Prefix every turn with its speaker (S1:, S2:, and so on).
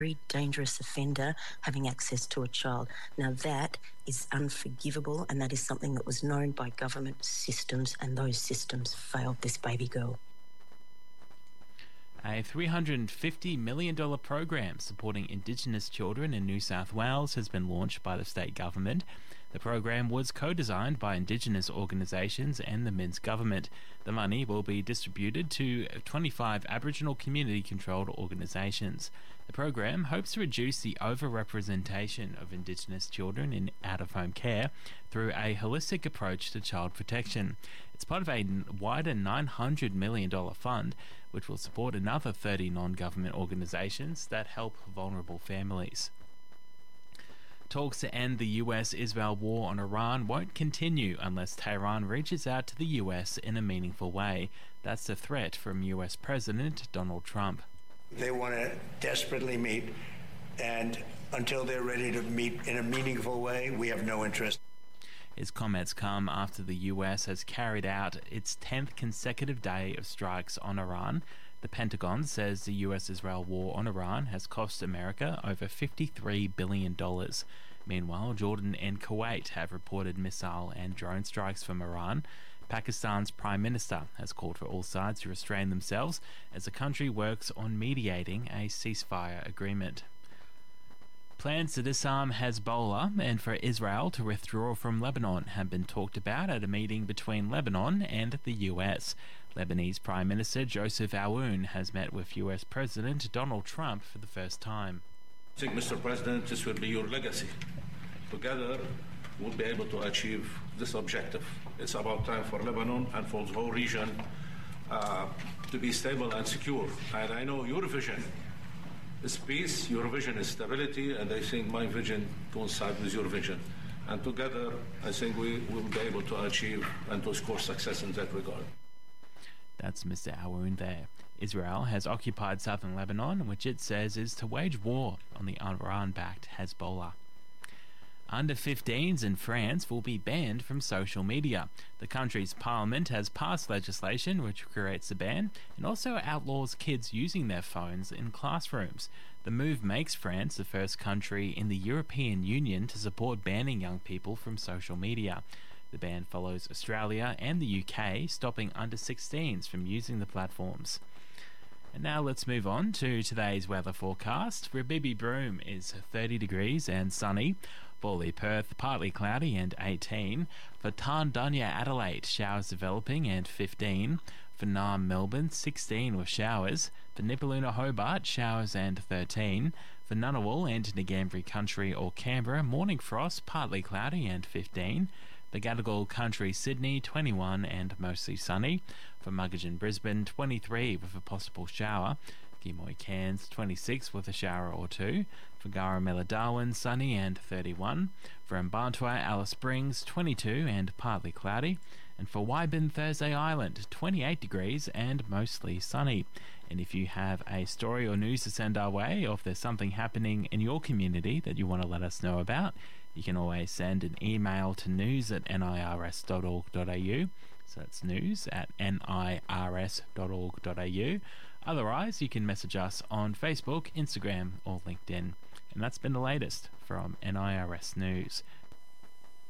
S1: very dangerous offender having access to a child. Now that is unforgivable, and that is something that was known by government systems, and those systems failed this baby girl.
S2: A $350 million program supporting Indigenous children in New South Wales has been launched by the state government. The program was co-designed by Indigenous organisations and the Minsk government. The money will be distributed to 25 Aboriginal community-controlled organisations. The program hopes to reduce the over-representation of Indigenous children in out-of-home care through a holistic approach to child protection. It's part of a wider $900 million fund, which will support another 30 non-government organisations that help vulnerable families. Talks to end the US-Israel war on Iran won't continue unless Tehran reaches out to the US in a meaningful way. That's the threat from US President Donald Trump.
S3: They want to desperately meet, and until they're ready to meet in a meaningful way, we have no interest.
S2: His comments come after the US has carried out its 10th consecutive day of strikes on Iran. The Pentagon says the US-Israel war on Iran has cost America over $53 billion. Meanwhile, Jordan and Kuwait have reported missile and drone strikes from Iran. Pakistan's Prime Minister has called for all sides to restrain themselves as the country works on mediating a ceasefire agreement. Plans to disarm Hezbollah and for Israel to withdraw from Lebanon have been talked about at a meeting between Lebanon and the US. Lebanese Prime Minister Joseph Aoun has met with US President Donald Trump for the first time.
S4: I think, Mr. President, this will be your legacy. Together, we'll be able to achieve this objective. It's about time for Lebanon and for the whole region to be stable and secure. And I know your vision is peace, your vision is stability, and I think my vision coincides with your vision. And together, I think we will be able to achieve and to score success in that regard.
S2: That's Mr. Aoun there. Israel has occupied southern Lebanon, which it says is to wage war on the Iran-backed Hezbollah. Under 15s in France will be banned from social media. The country's parliament has passed legislation which creates a ban and also outlaws kids using their phones in classrooms. The move makes France the first country in the European Union to support banning young people from social media. The ban follows Australia and the UK stopping under 16s from using the platforms. And now let's move on to today's weather forecast. For Bibi Broome is 30 degrees and sunny. Borley, Perth, partly cloudy and 18. For Tarndunya, Adelaide, showers developing and 15. For Naarm, Melbourne, 16 with showers. For Nipaluna, Hobart, showers and 13. For Ngunnawal and Ngambri Country or Canberra, morning frost, partly cloudy and 15. For Gadigal Country, Sydney, 21 and mostly sunny. For Muggeridge, Brisbane, 23 with a possible shower. Gimoy, Cairns, 26 with a shower or two. For Garamela, Darwin, sunny and 31. For Mbantua, Alice Springs, 22 and partly cloudy. And for Waibin, Thursday Island, 28 degrees and mostly sunny. And if you have a story or news to send our way, or if there's something happening in your community that you want to let us know about, you can always send an email to news@nirs.org.au. So that's news@nirs.org.au. Otherwise, you can message us on Facebook, Instagram or LinkedIn. And that's been the latest from NIRS News.